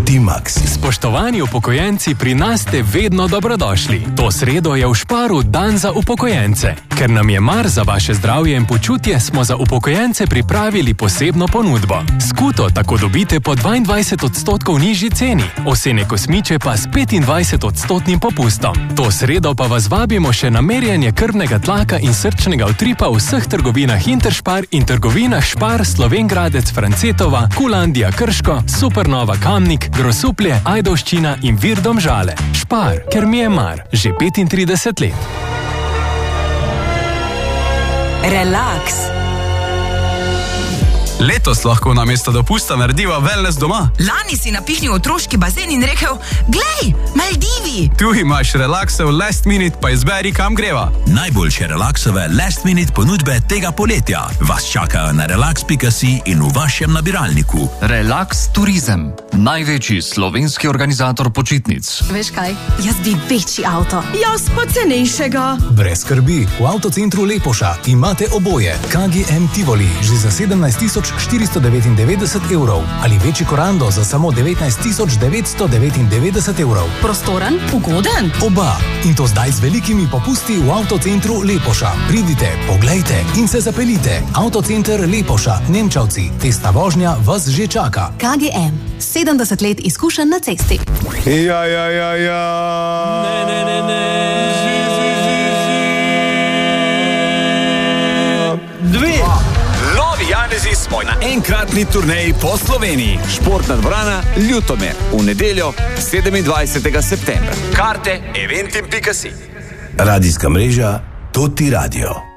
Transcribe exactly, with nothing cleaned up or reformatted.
D-Max. Spoštovani upokojenci, pri nas ste vedno dobrodošli. To sredo je v Šparu dan za upokojence. Ker nam je mar za vaše zdravje in počutje, smo za upokojence pripravili posebno ponudbo. Skuto tako dobite po dvaindvajset odstotkov nižji ceni, osene kosmiče pa s petindvajset odstotnim popustom. To sredo pa vas vabimo še na merjenje krvnega tlaka in srčnega utripa v vseh trgovinah Interšpar in trgovinah Špar, Slovengradec, Francetova, Kulandija Krško, Supernova Kamnik, Grosuplje, Ajdovščina in Vir Domžale. Špar, ker mi je mar, že petintrideset let. Relax. Letos lahko namesto dopusta narediva wellness doma. Lani si napihnil otroški bazen in rekel, glej, Maldivi. Tu imaš relaksov last minute, pa izberi, kam greva. Najboljše relaksove last minute ponudbe tega poletja vas čakajo na relax pika si in v vašem nabiralniku. Relax Turizem, največji slovenski organizator počitnic. Veš kaj, jaz bi večji avto. Jaz pa cenejšega. Brez skrbi, v avtocentru Lepoša imate oboje. K G M Tivoli že za sedemnajst tisoč štiristo devetindevetdeset evrov ali večji Korando za samo devetnajst tisoč devetsto devetindevetdeset evrov. Prostoren, ugoden? Oba. In to zdaj z velikimi popusti v avtocentru Lepoša. Pridite, poglejte in se zapeljite. Avtocenter Lepoša, Nemčevci. Testna vožnja vas že čaka. K G M. sedemdeset let izkušenj na cesti. Ja, ja, ja, ja. Ne, ne, ne, ne. Dve. Novi Janezi smo na enkratni turneji po Sloveniji. Športna dvorana Ljutomer v nedeljo sedemindvajsetega septembra. Karte eventim pika si. Radijska mreža Toti Radio.